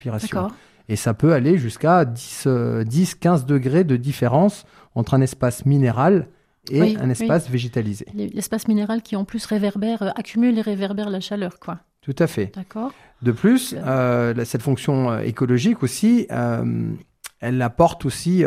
transpiration. D'accord. Et ça peut aller jusqu'à 10-15 degrés de différence entre un espace minéral et un espace végétalisé. L'espace minéral qui en plus accumule et réverbère la chaleur, quoi. Tout à fait. D'accord. De plus, cette fonction écologique aussi, elle apporte aussi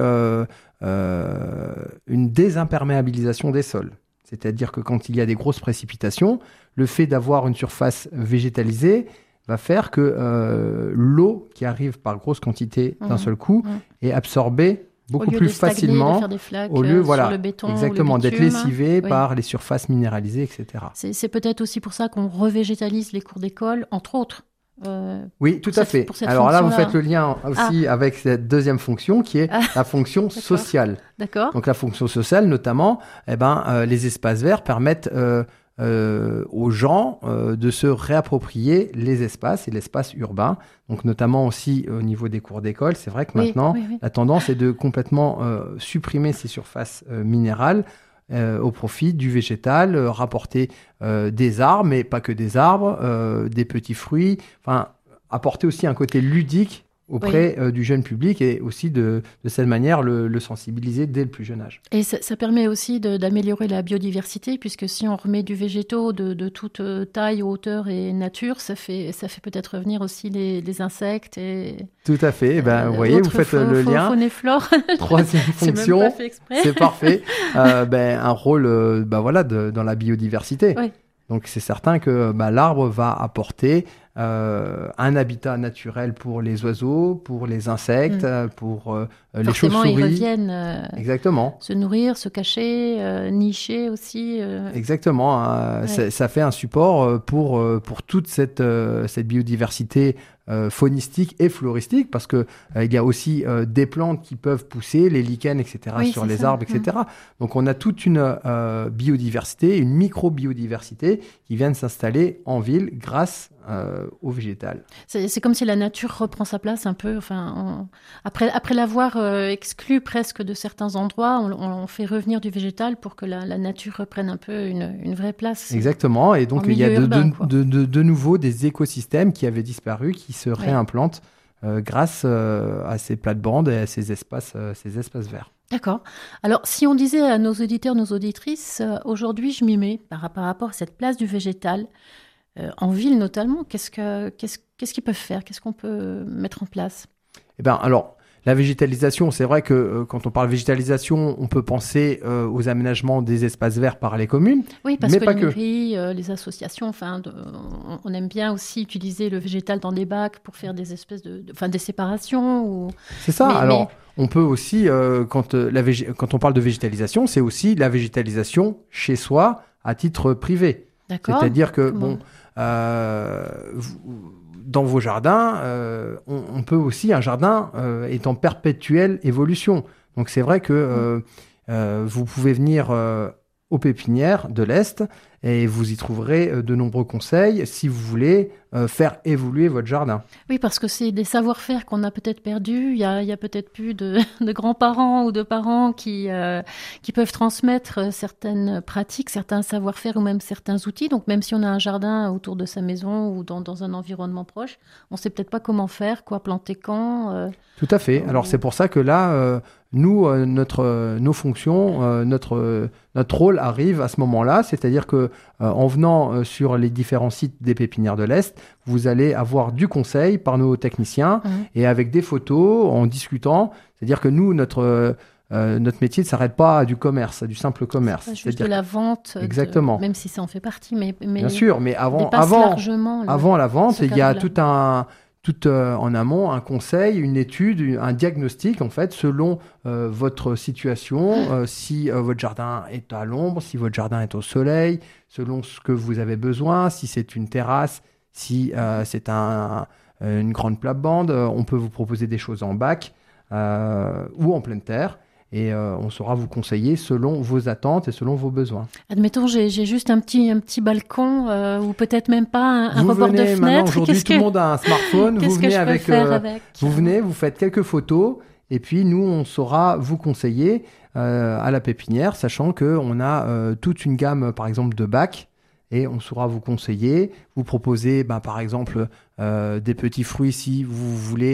une désimperméabilisation des sols. C'est-à-dire que quand il y a des grosses précipitations, le fait d'avoir une surface végétalisée va faire que l'eau qui arrive par grosse quantité d'un seul coup est absorbée beaucoup plus facilement, de flaques, au lieu sur le béton, exactement, ou le d'être bitume. lessivée par les surfaces minéralisées, etc. C'est peut-être aussi pour ça qu'on revégétalise les cours d'école, entre autres. Oui, tout à fait. Alors là, vous faites le lien aussi avec cette deuxième fonction qui est la fonction sociale. D'accord. Donc la fonction sociale, notamment, les espaces verts permettent aux gens de se réapproprier les espaces et l'espace urbain. Donc notamment aussi au niveau des cours d'école, c'est vrai que maintenant, la tendance est de complètement supprimer ces surfaces minérales au profit du végétal, rapporter des arbres, mais pas que des arbres, des petits fruits, enfin apporter aussi un côté ludique auprès du jeune public et aussi de cette manière le sensibiliser dès le plus jeune âge. Et ça permet aussi d'améliorer la biodiversité, puisque si on remet du végétaux de toute taille, hauteur et nature, ça fait peut-être revenir aussi les insectes. Tout à fait. Vous voyez, vous faites le lien. Faune et flore. Troisième fonction, même pas fait exprès. C'est parfait. Un rôle dans la biodiversité. Oui. Donc c'est certain que l'arbre va apporter un habitat naturel pour les oiseaux, pour les insectes, pour les chauves-souris. Forcément, ils reviennent Exactement. Se nourrir, se cacher, nicher aussi. Exactement. Ça fait un support pour toute cette biodiversité faunistique et floristique, parce que il y a aussi des plantes qui peuvent pousser, les lichens, etc., sur les arbres, etc. Donc on a toute une biodiversité, une micro-biodiversité qui vient de s'installer en ville grâce au végétal. C'est comme si la nature reprend sa place un peu. Enfin, après l'avoir exclu presque de certains endroits, on fait revenir du végétal pour que la nature reprenne un peu une vraie place. Exactement. Et donc il y a de nouveau des écosystèmes qui avaient disparu, qui se réimplantent grâce à ces plates-bandes et à ces espaces verts. D'accord. Alors, si on disait à nos auditeurs, nos auditrices, aujourd'hui, je m'y mets par rapport à cette place du végétal, en ville notamment, qu'est-ce qu'ils peuvent faire? Qu'est-ce qu'on peut mettre en place? Alors, la végétalisation, c'est vrai que quand on parle végétalisation, on peut penser aux aménagements des espaces verts par les communes. Oui, parce que les mairies, les associations, on aime bien aussi utiliser le végétal dans des bacs pour faire des espèces des séparations. C'est ça. On peut aussi, quand on parle de végétalisation, c'est aussi la végétalisation chez soi à titre privé. D'accord. C'est-à-dire que, dans vos jardins, on peut aussi, un jardin est en perpétuelle évolution. Donc c'est vrai que vous pouvez venir aux pépinières de l'Est et vous y trouverez de nombreux conseils si vous voulez faire évoluer votre jardin. Oui, parce que c'est des savoir-faire qu'on a peut-être perdus. Il y a peut-être plus de grands-parents ou de parents qui peuvent transmettre certaines pratiques, certains savoir-faire ou même certains outils. Donc même si on a un jardin autour de sa maison ou dans un environnement proche, on ne sait peut-être pas comment faire, quoi planter quand. Tout à fait. Alors c'est pour ça que là, nous, nos fonctions, notre rôle arrive à ce moment-là, c'est-à-dire que en venant sur les différents sites des pépinières de l'Est, vous allez avoir du conseil par nos techniciens et avec des photos, en discutant. C'est-à-dire que nous, notre métier ne s'arrête pas à du commerce, à du simple commerce. C'est juste de la vente. Exactement. Même si ça en fait partie, mais bien sûr, mais avant la vente, il y a tout en amont, un conseil, une étude, un diagnostic, en fait, selon votre situation, si votre jardin est à l'ombre, si votre jardin est au soleil, selon ce que vous avez besoin, si c'est une terrasse, si c'est une grande plate-bande, on peut vous proposer des choses en bac ou en pleine terre. Et on saura vous conseiller selon vos attentes et selon vos besoins. Admettons, j'ai juste un petit balcon ou peut-être même pas un rebord de fenêtre. Maintenant, aujourd'hui, tout le monde a un smartphone. Vous venez avec. Vous venez, vous faites quelques photos et puis nous, on saura vous conseiller à la pépinière, sachant qu'on a toute une gamme, par exemple, de bacs et on saura vous conseiller, vous proposer par exemple des petits fruits si vous voulez